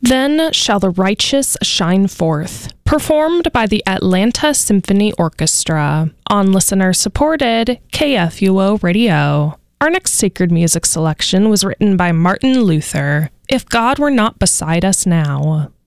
Then Shall the Righteous Shine Forth, performed by the Atlanta Symphony Orchestra on listener-supported KFUO Radio. Our next sacred music selection was written by Martin Luther, If God Were Not Beside Us Now.